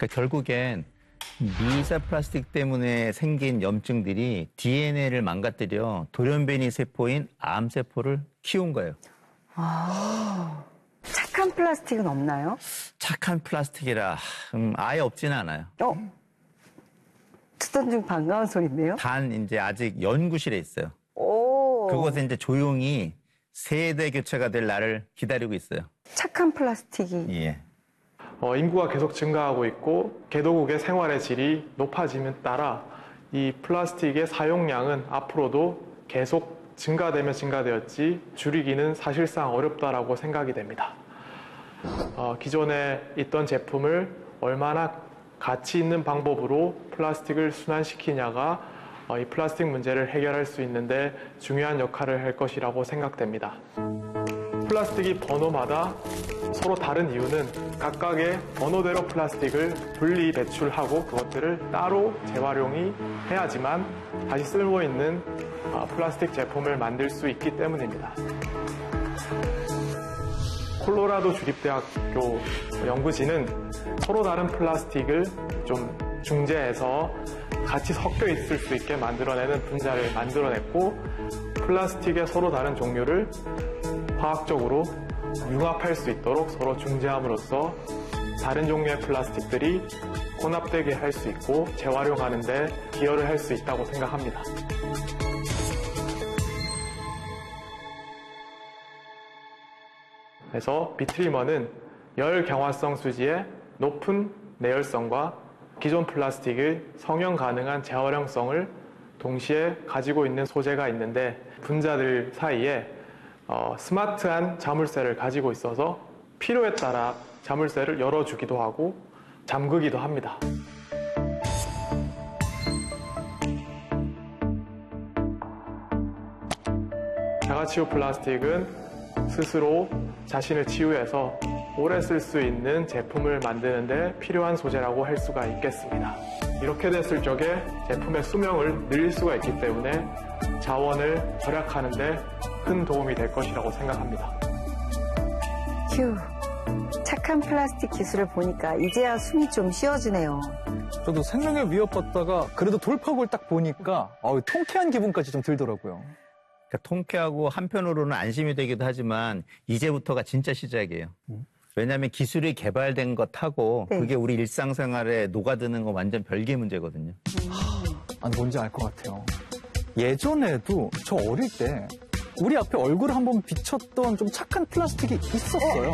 그러니까 결국엔 미사 플라스틱 때문에 생긴 염증들이 DNA를 망가뜨려 돌연변이 세포인 암세포를 키운 거예요. 아, 착한 플라스틱은 없나요? 착한 플라스틱이라 아예 없지는 않아요. 듣던 중 반가운 소리인데요? 단 이제 아직 연구실에 있어요. 오. 그곳에 이제 조용히 세대 교체가 될 날을 기다리고 있어요. 착한 플라스틱이. 예. 인구가 계속 증가하고 있고 개도국의 생활의 질이 높아짐에 따라 이 플라스틱의 사용량은 앞으로도 계속 증가되면 증가되었지 줄이기는 사실상 어렵다라고 생각이 됩니다. 기존에 있던 제품을 얼마나 가치 있는 방법으로 플라스틱을 순환시키냐가 이 플라스틱 문제를 해결할 수 있는데 중요한 역할을 할 것이라고 생각됩니다. 플라스틱이 번호마다 서로 다른 이유는 각각의 번호대로 플라스틱을 분리 배출하고 그것들을 따로 재활용이 해야지만 다시 쓸모 있는 플라스틱 제품을 만들 수 있기 때문입니다. 콜로라도 주립대학교 연구진은 서로 다른 플라스틱을 좀 중재해서 같이 섞여 있을 수 있게 만들어내는 분자를 만들어냈고 플라스틱의 서로 다른 종류를 화학적으로 융합할 수 있도록 서로 중재함으로써 다른 종류의 플라스틱들이 혼합되게 할 수 있고 재활용하는 데 기여를 할 수 있다고 생각합니다. 그래서 비트리머는 열 경화성 수지의 높은 내열성과 기존 플라스틱의 성형 가능한 재활용성을 동시에 가지고 있는 소재가 있는데 분자들 사이에 스마트한 자물쇠를 가지고 있어서 필요에 따라 자물쇠를 열어주기도 하고 잠그기도 합니다. 자가치유 플라스틱은 스스로 자신을 치유해서 오래 쓸 수 있는 제품을 만드는 데 필요한 소재라고 할 수가 있겠습니다. 이렇게 됐을 적에 제품의 수명을 늘릴 수가 있기 때문에 자원을 절약하는 데 큰 도움이 될 것이라고 생각합니다. 휴, 착한 플라스틱 기술을 보니까 이제야 숨이 좀 쉬어지네요. 저도 생명의 위협받다가 그래도 돌파구를 딱 보니까 통쾌한 기분까지 좀 들더라고요. 그러니까 통쾌하고 한편으로는 안심이 되기도 하지만 이제부터가 진짜 시작이에요. 왜냐하면 기술이 개발된 것하고 네. 그게 우리 일상생활에 녹아드는 건 완전 별개 문제거든요. 뭔지 알 것 같아요. 예전에도 저 어릴 때 우리 앞에 얼굴을 한번 비쳤던 좀 착한 플라스틱이 있었어요.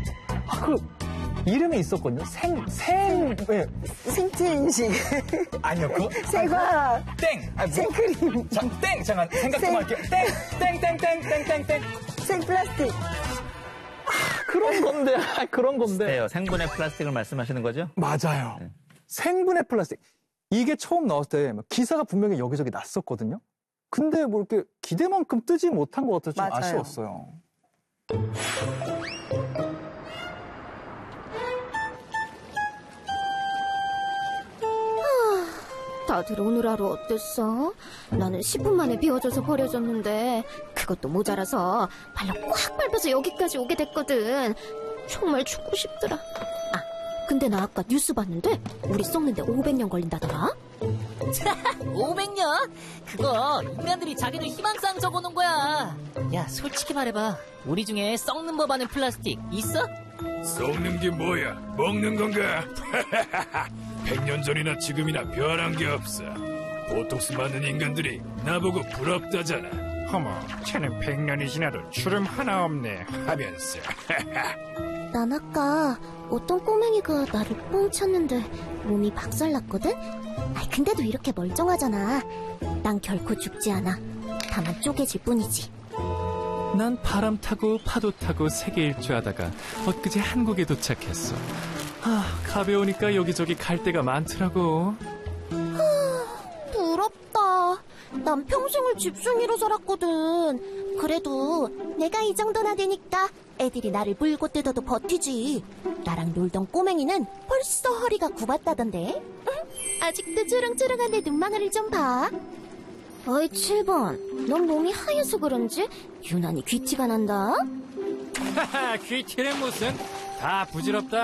이름이 있었거든요. 네. 생체인식. 아니요, 생화. 땡! 생크림. 잠깐, 생각 좀 할게요. 땡! 생플라스틱. 그런 건데. 비슷해요. 생분해 플라스틱을 말씀하시는 거죠? 맞아요. 네. 생분해 플라스틱. 이게 처음 나왔을 때 기사가 분명히 여기저기 났었거든요. 근데 뭐 이렇게 기대만큼 뜨지 못한 것 같아서 좀 맞아요. 아쉬웠어요. 다들 오늘 하루 어땠어? 나는 10분 만에 비워져서 버려졌는데 그것도 모자라서 발로 꽉 밟아서 여기까지 오게 됐거든. 정말 죽고 싶더라. 근데 나 아까 뉴스 봤는데 우리 썩는데 500년 걸린다더라. 500년? 그거 인간들이 자기들 희망사항 적어놓은 거야. 야, 솔직히 말해봐. 우리 중에 썩는 법 아는 플라스틱 있어? 썩는 게 뭐야? 먹는 건가? 100년 전이나 지금이나 변한 게 없어. 보톡스 맞는 인간들이 나보고 부럽다잖아. 어머, 쟤는 100년이 지나도 주름 하나 없네 하면서. 난 아까 어떤 꼬맹이가 나를 뻥 쳤는데 몸이 박살났거든? 근데도 이렇게 멀쩡하잖아. 난 결코 죽지 않아. 다만 쪼개질 뿐이지. 난 바람 타고 파도 타고 세계 일주하다가 엊그제 한국에 도착했어. 가벼우니까 여기저기 갈 데가 많더라고. 부럽다. 난 평생을 집순이로 살았거든. 그래도 내가 이 정도나 되니까 애들이 나를 물고 뜯어도 버티지. 나랑 놀던 꼬맹이는 벌써 허리가 굽었다던데. 아직도 주렁주렁한 내 눈망울을 좀 봐. 어이 7번, 넌 몸이 하얘서 그런지 유난히 귀티가 난다. 귀티는 무슨, 다 부질없다.